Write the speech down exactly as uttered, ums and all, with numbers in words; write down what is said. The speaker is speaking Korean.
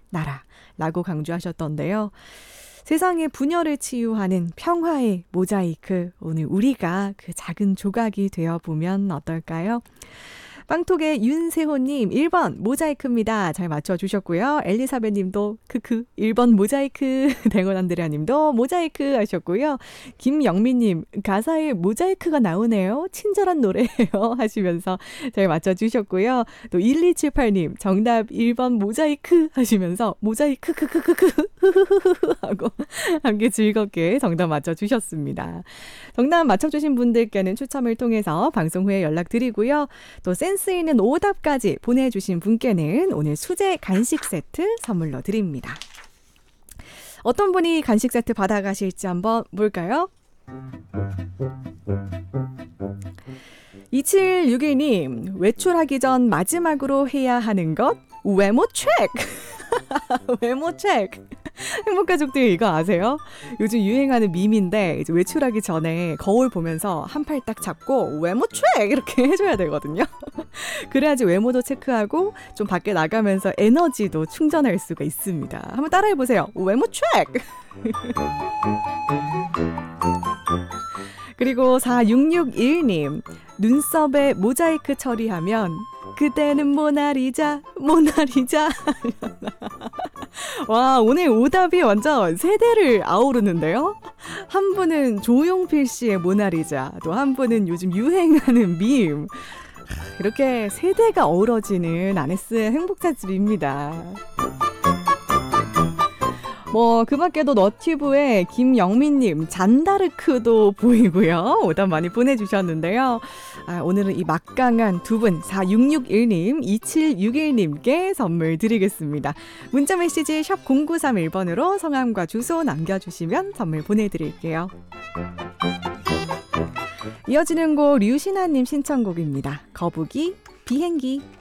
나라라고 강조하셨던데요. 세상의 분열을 치유하는 평화의 모자이크, 오늘 우리가 그 작은 조각이 되어보면 어떨까요? 빵톡의 윤세호님 일 번 모자이크입니다. 잘 맞춰주셨고요. 엘리사벳님도 크크 일 번 모자이크, 댕원안드레아님도 모자이크 하셨고요. 김영민님 가사에 모자이크가 나오네요. 친절한 노래예요 하시면서 잘 맞춰주셨고요. 또 일이칠팔님 정답 일 번 모자이크 하시면서 모자이크 크크크크 하고 함께 즐겁게 정답 맞춰주셨습니다. 정답 맞춰주신 분들께는 추첨을 통해서 방송 후에 연락드리고요. 또 센스 있는 오답까지 보내주신 분께는 오늘 수제 간식 세트 선물로 드립니다. 어떤 분이 간식 세트 받아가실지 한번 볼까요? 이칠육일님 외출하기 전 마지막으로 해야 하는 것 외모 체크. 외모 체크. 행복가족들 이거 아세요? 요즘 유행하는 밈인데 이제 외출하기 전에 거울 보면서 한 팔 딱 잡고 외모 체크 이렇게 해줘야 되거든요. 그래야지 외모도 체크하고 좀 밖에 나가면서 에너지도 충전할 수가 있습니다. 한번 따라해보세요. 외모 체크. 그리고 사육육일님 눈썹에 모자이크 처리하면 그때는 모나리자 모나리자. 와, 오늘 오답이 완전 세대를 아우르는데요. 한 분은 조용필 씨의 모나리자, 또 한 분은 요즘 유행하는 밈. 이렇게 세대가 어우러지는 아네스의 행복자집입니다. 뭐 그 밖에도 너튜브에 김영민님 잔다르크도 보이고요. 오답 많이 보내주셨는데요. 아, 오늘은 이 막강한 두 분 사육육일님 이칠육일님께 선물 드리겠습니다. 문자메시지 샵 공구삼일 번으로 성함과 주소 남겨주시면 선물 보내드릴게요. 이어지는 곡 류신아님 신청곡입니다. 거북이 비행기.